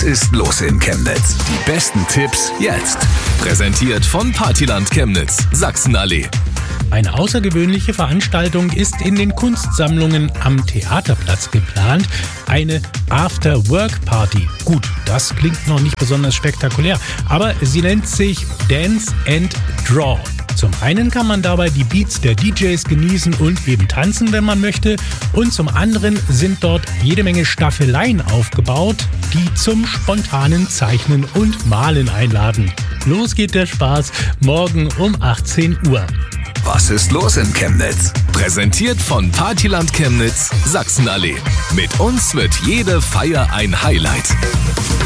Was ist los in Chemnitz? Die besten Tipps jetzt. Präsentiert von Partyland Chemnitz, Sachsenallee. Eine außergewöhnliche Veranstaltung ist in den Kunstsammlungen am Theaterplatz geplant. Eine After-Work-Party. Gut, das klingt noch nicht besonders spektakulär, aber sie nennt sich Dance and Draw. Zum einen kann man dabei die Beats der DJs genießen und eben tanzen, wenn man möchte. Und zum anderen sind dort jede Menge Staffeleien aufgebaut, die zum spontanen Zeichnen und Malen einladen. Los geht der Spaß morgen um 18 Uhr. Was ist los in Chemnitz? Präsentiert von Partyland Chemnitz, Sachsenallee. Mit uns wird jede Feier ein Highlight.